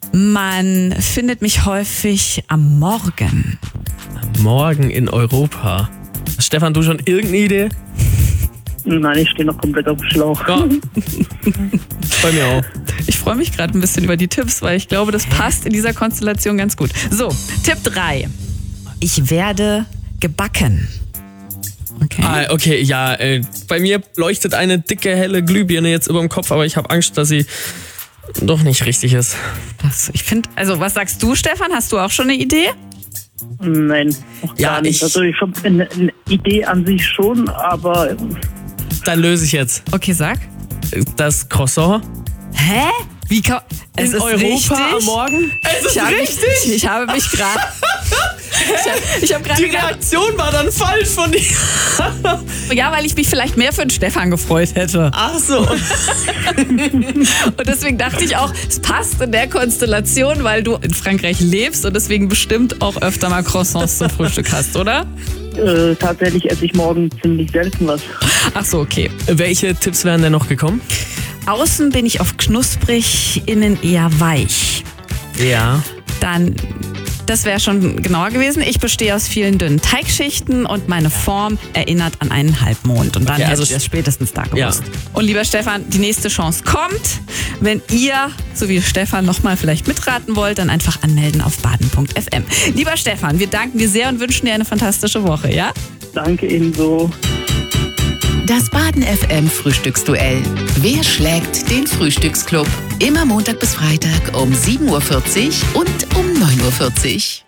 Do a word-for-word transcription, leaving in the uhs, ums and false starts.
Man findet mich häufig am Morgen. Morgen in Europa. Stefan, du schon irgendeine Idee? Nein, ich stehe noch komplett auf dem Schlauch. Ja. Bei mir auch. Ich freue mich gerade ein bisschen über die Tipps, weil ich glaube, das passt in dieser Konstellation ganz gut. So, Tipp drei. Ich werde gebacken. Okay. Ah, okay, ja, äh, bei mir leuchtet eine dicke, helle Glühbirne jetzt über dem Kopf, aber ich habe Angst, dass sie doch nicht richtig ist. Also, ich finde, also was sagst du, Stefan? Hast du auch schon eine Idee? Nein, noch gar Ja, nicht. ich- Also ich habe eine, eine Idee an sich schon, aber Dann löse ich jetzt. Okay, sag. Das Croissant. Hä? Wie kann, es in ist Europa richtig. am Morgen? Es ist Ich habe, richtig! Ich, ich habe mich gerade. Ich habe ich hab gerade Die gedacht, Reaktion war dann falsch von dir. ja, weil ich mich vielleicht mehr für den Stefan gefreut hätte. Ach so. Und deswegen dachte ich auch, es passt in der Konstellation, weil du in Frankreich lebst und deswegen bestimmt auch öfter mal Croissants zum Frühstück hast, oder? äh, tatsächlich esse ich morgen ziemlich selten was. Ach so, okay. Welche Tipps wären denn noch gekommen? Außen bin ich oft knusprig, innen eher weich. Ja. Dann, das wäre schon genauer gewesen. Ich bestehe aus vielen dünnen Teigschichten und meine Form erinnert an einen Halbmond. Und dann Okay, hätte also ich das spätestens da gewusst. Ja. Und lieber Stefan, die nächste Chance kommt. Wenn ihr, so wie Stefan, nochmal vielleicht mitraten wollt, dann einfach anmelden auf baden punkt f m. Lieber Stefan, wir danken dir sehr und wünschen dir eine fantastische Woche, ja? Danke ebenso. Das Baden F M Frühstücksduell. Wer schlägt den Frühstücksclub? Immer Montag bis Freitag um sieben Uhr vierzig und um neun Uhr vierzig.